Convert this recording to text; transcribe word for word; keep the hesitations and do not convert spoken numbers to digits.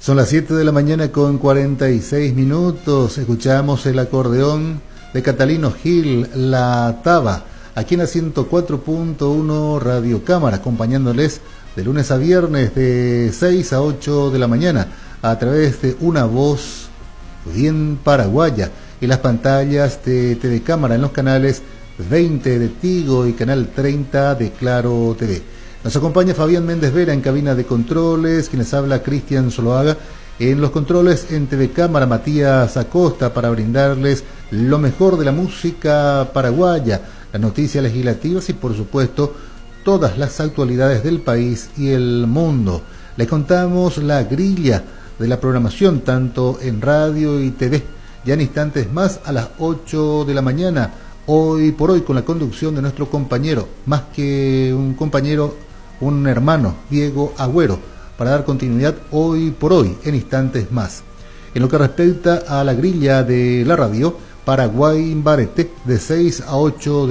Son las siete de la mañana con cuarenta y seis minutos. Escuchamos el acordeón de Catalino Gil, La Taba, aquí en la ciento cuatro punto uno Radio Cámara, acompañándoles de lunes a viernes de seis a ocho de la mañana a través de una voz bien paraguaya y las pantallas de T V Cámara en los canales veinte de Tigo y canal treinta de Claro T V. Nos acompaña Fabián Méndez Vera en cabina de controles, quienes habla Cristian Zuluaga. En los controles en T V Cámara, Matías Acosta, para brindarles lo mejor de la música paraguaya, las noticias legislativas y, por supuesto, todas las actualidades del país y el mundo. Les contamos la grilla de la programación, tanto en radio y T V. Ya en instantes más, a las ocho de la mañana, hoy por hoy, con la conducción de nuestro compañero, más que un compañero, un hermano, Diego Agüero, para dar continuidad hoy por hoy, en instantes más. En lo que respecta a la grilla de la radio, Paraguay Barete, de seis a ocho de